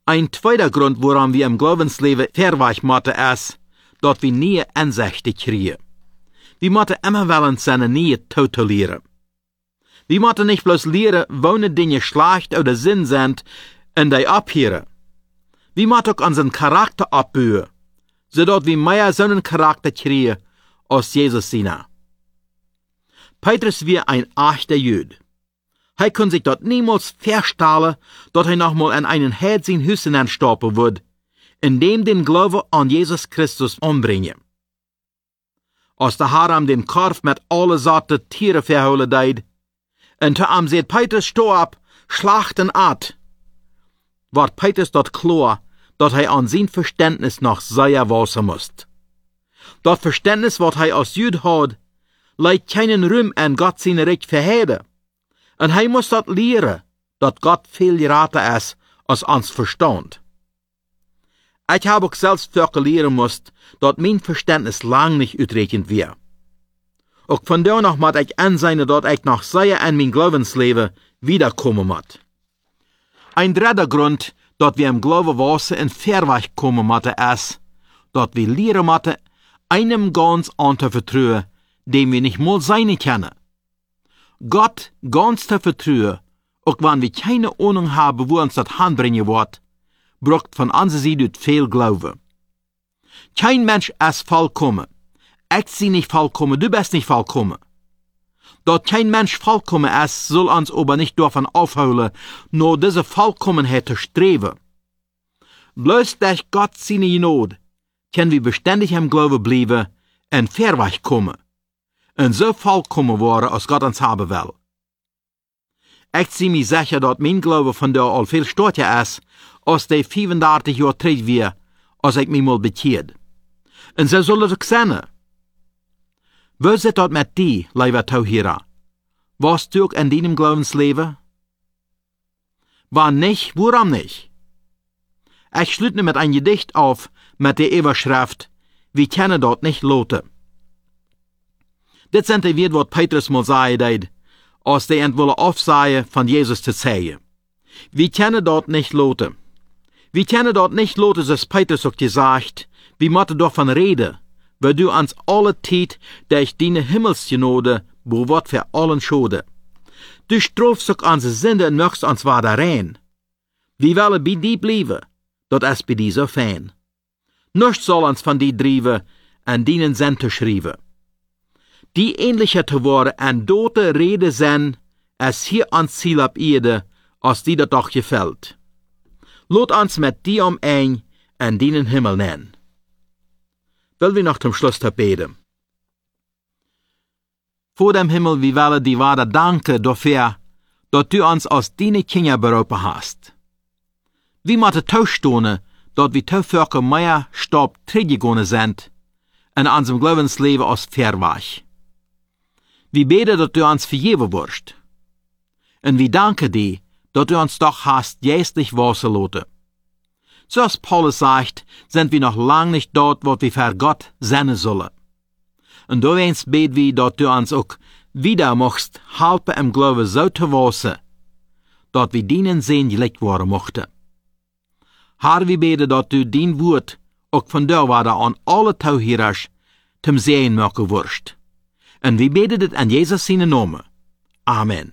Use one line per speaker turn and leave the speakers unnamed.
Ein zweiter Grund, warum wir im Glaubensleben verweich moeten, ist, dass wir nie Einsicht kriegen. Wir moeten immer wollen seine Nähe totalieren. Wir moeten nicht bloß lehren, wann Dinge schlecht oder Sinn sind, und die abhören. Wir moeten auch unseren Charakter abbauen, sodass wir mehr so einen Charakter kriegen, als Jesus seiner. Petrus war ein echter Jude. Er kann sich dort niemals vorstellen, dass er nochmal in einen herzigen Hüs hineinstoppen wird, indem den Glaube an Jesus Christus umbringen. Als der Herr am den Korf mit alle Sorten Tiere verholen deed, und zu am seht Petrus steh ab, schlachten at, wird Petrus dort klar, dass er an sein Verständnis noch sehr wasen muss. Das Verständnis, was er als Jude hat, leidt keinen Ruhm an Gott seine Recht verheden. Und er muss dort lehren, dass Gott viel gerater ist, als uns Verstand. Ich habe auch selbst lehren müssen, dass mein Verständnis lang nicht uitreichend war. Auch von da noch muss ich ansehen, dass ich noch sehr an mein Glaubensleben wiederkommen muss. Ein dritter Grund, dass wir im Glauben wachsen und verweg kommen müssen, ist, dass wir lehren müssen, einem ganz anzuvertrauen, dem wir nicht mal sein können. Gott ganz zu vertrauen, auch wenn wir keine Ahnung haben, wo uns das hinbringen wird, braucht von unserer Seite viel Glaube. Kein Mensch ist vollkommen. Ich bin nicht vollkommen, du bist nicht vollkommen. Dort kein Mensch vollkommen ist, soll uns aber nicht davon aufholen, nur diese Vollkommenheit zu streben. Bloß durch Gott seine Gnade können wir beständig im Glauben bleiben und verweg kommen. Und so vollkommen worden, als Gott uns haben will. Ich bin mir sicher, dass mein Glaube von da al viel stärker ist, als die 35 Jahre terug war, als ich mich mal bekeerd. Und so soll es auch sein. Wo zit dat met die, lieber Zuhörer? Was du in deinem Glaubensleben? Wann nicht, warum nicht? Ich schließe mit einem Gedicht auf, mit der Überschrift, wir können dort nicht loten. Dit sind die Wörter, was Petrus mal sagen, als die wollen aufsagen, von Jesus zu sagen. Wir können dort nicht loten. Wir können dort nicht loten, so Petrus auch gesagt, wir müssen davon reden, weil du uns alle Zeit durch deine Himmelsgenade bewahrt für allen Schode. Du strafst auch unsere Sünde und möchtest uns wieder rein. Wir wollen bei dir bleiben, dat ist bei dir so fein. Nichts soll uns von dir driven, an deinen Sinn zu schreiben. Die ähnlicher zu worden an dote Rede sein, als hier ans Ziel ab Erde, als die dat doch gefällt. Lot uns mit dir ein an deinen Himmel nennen. Will wir noch zum Schluss beten. Vor dem Himmel, wir wollen dir weiter danken dafür, dass du uns als deine Kinder berufen hast. Wir müssen tauschstehen, dass wir zu mehr Staub zurückgegangen sind, in unserem Glaubensleben als verwach. Wir beten, dass du uns vergeben wirst. Und wir danken dir, dass du uns doch hast geistlich wasen lassen. So als Paulus sagt, sind wir noch lang nicht dort, wo wir für Gott sein sollen. Und da eins beten wir, dass du uns auch wieder mochtst, helfen im Glauben so zu wasen, dass wir deinen Sinn gelegt worden mochten. Herr, wir beten, dass du dein Wort auch von da weiter an alle Zuhörers zum Sehen machen wirst. Und wir beten das an Jesus seinen Namen. Amen.